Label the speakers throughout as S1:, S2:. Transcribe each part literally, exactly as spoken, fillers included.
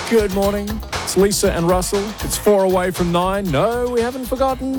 S1: Good morning. It's Lisa and Russell. It's four away from nine. No, we haven't forgotten.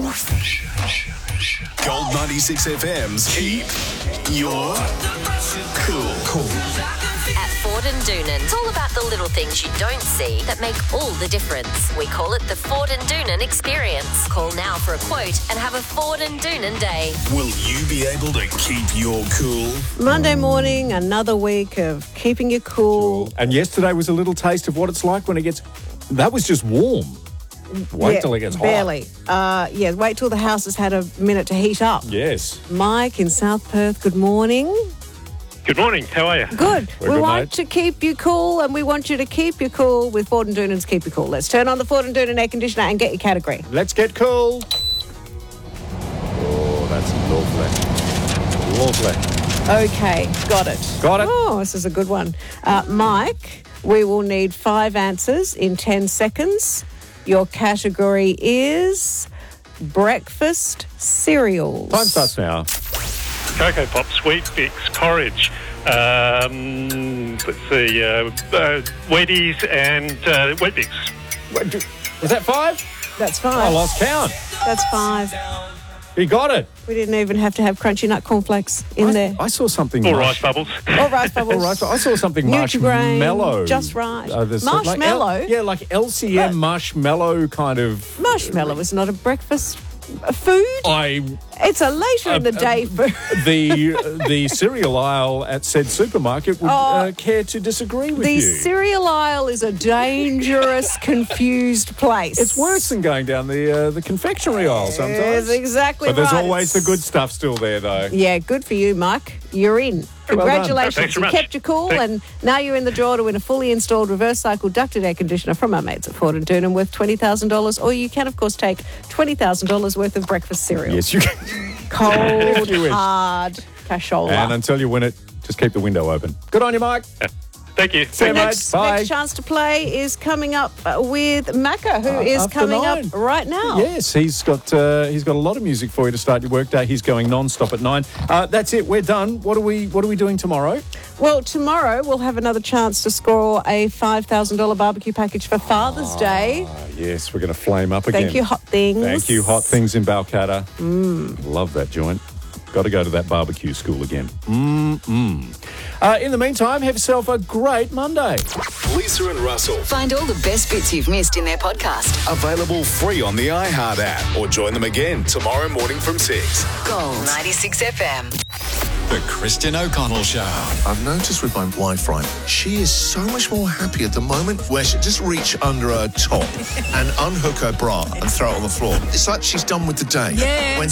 S2: Gold ninety-six F M's Keep Your Cool. Cool.
S3: At Ford and Doonan, it's all about the little things you don't see that make all the difference. We call it the Ford and Doonan experience. Call now for a quote and have a Ford and Doonan day.
S2: Will you be able to keep your cool?
S4: Monday morning, another week of keeping you cool.
S1: And yesterday was a little taste of what it's like when it gets... That was just warm. Wait
S4: Yeah,
S1: till it gets hot.
S4: Barely. Uh, yeah, wait till the house has had a minute to heat up.
S1: Yes.
S4: Mike in South Perth, good morning.
S5: Good morning. How are you?
S4: Good.
S1: We're
S4: we
S1: good,
S4: want
S1: mate.
S4: to keep you cool, and we want you to keep you cool with Ford and Doonan's Keep You Cool. Let's turn on the Ford and Doonan air conditioner and get your category.
S1: Let's get cool. Oh, that's lovely. Lovely.
S4: Okay, got it.
S1: Got it.
S4: Oh, this is a good one. Uh, Mike, we will need five answers in ten seconds. Your category is breakfast cereals.
S1: Time starts now.
S5: Cocoa Pops, Wheat Bix, Porridge. Um, let's see, uh, uh, Wheaties and uh, Wheat Bix.
S1: Wait, do- Was that five?
S4: That's
S1: I
S4: five.
S1: lost count.
S4: That's five.
S1: He got it.
S4: We didn't even have to have crunchy nut cornflakes in
S1: I,
S4: there.
S1: I saw something...
S5: Or
S1: mush-
S5: rice bubbles.
S4: Or rice bubbles.
S1: Or rice, I saw something
S4: Nutri-Grain,
S1: marshmallow.
S4: just right.
S1: there's some- like
S4: Marshmallow?
S1: L- yeah, like L C M
S4: But-
S1: marshmallow kind of...
S4: Marshmallow is not a breakfast uh, food.
S1: I...
S4: It's a later in the
S1: uh,
S4: day food.
S1: The the cereal aisle at said supermarket would
S4: Oh.
S1: uh, care to disagree with
S4: The
S1: you.
S4: cereal aisle is a dangerous, confused place.
S1: It's worse than going down the uh, the confectionery aisle sometimes.
S4: It's exactly
S1: But there's
S4: right.
S1: always the good stuff still there, though.
S4: Yeah, good for you, Mike. You're in.
S1: done.
S4: Congratulations.
S5: Thanks very
S4: you
S5: much.
S4: kept you cool,
S5: Thanks.
S4: and now you're in the draw to win a fully installed reverse cycle ducted air conditioner from our mates at Ford and Doonan worth twenty thousand dollars, or you can, of course, take twenty thousand dollars worth of breakfast cereal.
S1: Yes, you can.
S4: Cold,
S1: You wish.
S4: hard cashola.
S1: And until you win it, just keep the window open. Good on you, Mike.
S5: Thank you.
S1: See you, mate.
S4: Next,
S1: Bye.
S4: next chance to play is coming up uh, with Macca, who
S1: Uh,
S4: is
S1: after
S4: coming
S1: nine.
S4: up right now.
S1: Yes, he's got uh, he's got a lot of music for you to start your workday. He's going non-stop at nine. Uh, that's it. We're done. What are we What are we doing tomorrow?
S4: Well, tomorrow we'll have another chance to score a five thousand dollars barbecue package for Father's Day.
S1: Ah, yes, we're going to flame up again.
S4: Thank you, Hot Things.
S1: Thank you, Hot Things in Balcatta. Mm. Love that joint. Got to go to that barbecue school again. Mm-mm. Uh, in the meantime, have yourself a great Monday.
S2: Lisa and Russell.
S6: Find all the best bits you've missed in their podcast.
S2: Available free on the iHeart app, or join them again tomorrow morning from six.
S6: Gold ninety-six F M.
S7: The Christian O'Connell Show.
S8: I've noticed with my wife, right, she is so much more happy at the moment where she'll just reach under her top and unhook her bra and throw it on the floor. It's like she's done with the day. Yeah. When